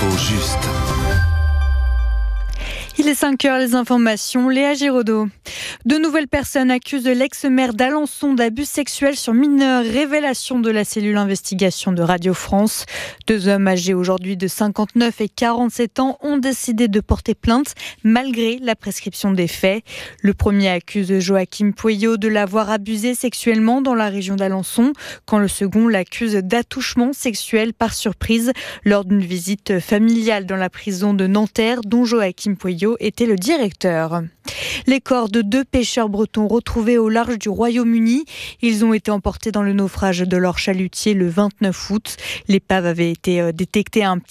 L'info juste. Il est 5h, les informations, Léa Giraudot. De nouvelles personnes accusent l'ex-maire d'Alençon d'abus sexuels sur mineurs. Révélation de la cellule investigation de Radio France. 2 hommes âgés aujourd'hui de 59 et 47 ans ont décidé de porter plainte malgré la prescription des faits. Le premier accuse Joachim Pueyo de l'avoir abusé sexuellement dans la région d'Alençon, quand le second l'accuse d'attouchement sexuel par surprise lors d'une visite familiale dans la prison de Nanterre, dont Joachim Pueyo était le directeur. Les corps de 2 pêcheurs bretons retrouvés au large du Royaume-Uni. Ils ont été emportés dans le naufrage de leur chalutier le 29 août. L'épave avait été détectée à un